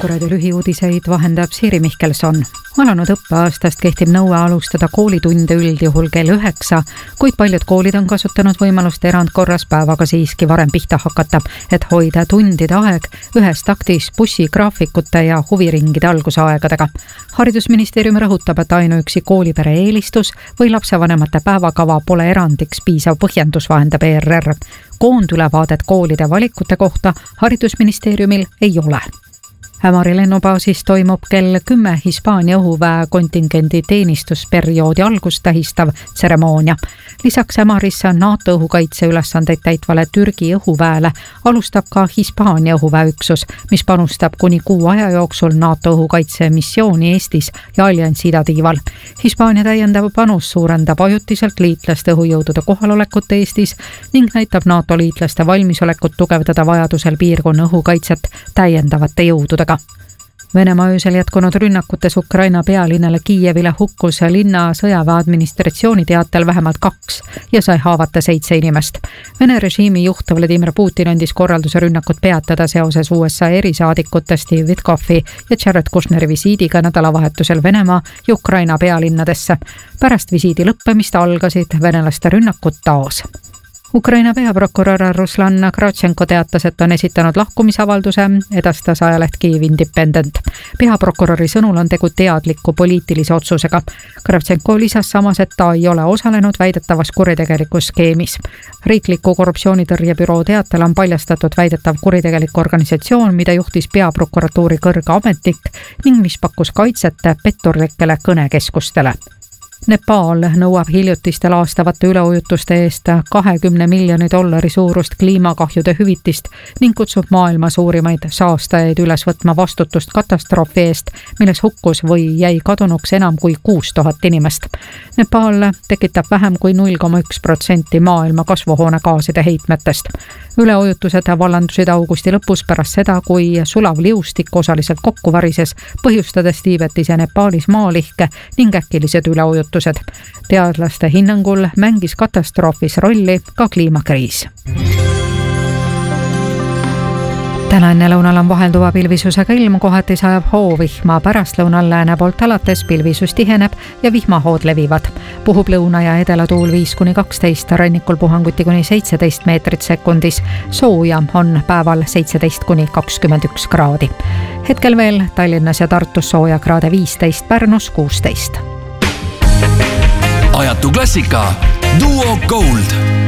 Kuku raadio lühiuudiseid vahendab Siiri Mihkelson. Alanud õppeaastast kehtib nõue alustada koolitunde üldjuhul kell 9, kuid paljud koolid on kasutanud võimalust erandkorras päevaga siiski varem pihta hakata, et hoida tundide aeg ühes taktis bussigraafikute ja huviringide algusaegadega. Haridusministeerium rõhutab, et ainuüksi koolipere eelistus või lapsevanemate päevakava pole erandiks piisav põhjendus, vahendab ERR. Koondülevaadet koolide valikute kohta Haridusministeeriumil ei ole. Ämari lennubaasis toimub kell 10 Hispaania õhuväe kontingendi teenistusperioodi algust tähistav tseremoonia. Lisaks Ämarisse NATO õhukaitse ülesandeid täitvale Türgi õhuväele alustab ka Hispaania õhuväeüksus, mis panustab kuni 6 aja jooksul NATO õhukaitse missiooni Eestis ja alliansi idatiival. Hispaania täiendav panus suurendab ajutiselt liitlaste õhujõudude kohalolekut Eestis ning näitab NATO liitlaste valmisolekut tugevdada vajadusel piirkonna õhukaitset täiendavate jõududega. Venemaa öösel jätkunud rünnakutes Ukraina pealinnale Kiievile hukkus linna sõjaväe administratsiooni teatel vähemalt 2 ja sai haavata 7 inimest. Vene režiimi juht Vladimir Putin andis korralduse rünnakut peatada seoses USA erisaadikute Steve Witkofi ja Jared Kushneri visiidiga nädalavahetusel Venemaa ja Ukraina pealinnadesse. Pärast visiidi lõppemist algasid venelaste rünnakud taas. Ukraina peaprokurör Ruslan Kravtšenko teatas, et on esitanud lahkumisavalduse, edastas ajaleht Kyiv Independent. Peaprokuröri sõnul on tegu teadliku poliitilise otsusega. Kravtšenko lisas samas, et ta ei ole osalenud väidetavas kuritegelikus skeemis. Riikliku korruptsioonitõrjebüroo teatel on paljastatud väidetav kuritegelik organisatsioon, mida juhtis peaprokuratuuri kõrge ametnik ning mis pakkus kaitset petturlikele kõnekeskustele. Nepal nõuab hiljutistel laastavate üleujutuste eest $20 miljoni suurust kliimakahjude hüvitist ning kutsub maailma suurimaid saastajaid üles võtma vastutust katastroofi eest, milles hukkus või jäi kadunuks enam kui 6000 inimest. Nepal tekitab vähem kui 0,1% maailma kasvuhoonegaaside heitmetest. Üleujutused vallandusid augusti lõpus pärast seda, kui sulav liustik osaliselt kokku varises, põhjustades Tiibetis ja Nepaalis maalihke ning äkilised üleujutused. Teadlaste hinnangul mängis katastroofis rolli ka kliimakriis. Täna enne lõunal on vahelduva pilvisusega ilm, kohati sajab hoovihma, pärastlõunal lääne poolt alates pilvisus tiheneb ja vihmahood levivad. Puhub lõuna ja edela-tuul 5-12, rannikul puhanguti kuni 17 meetrit sekundis. Sooja on päeval 17-21 kraadi. Hetkel veel Tallinnas ja Tartus sooja kraade 15, Pärnus 16. Ajatu klassika Duo Gold.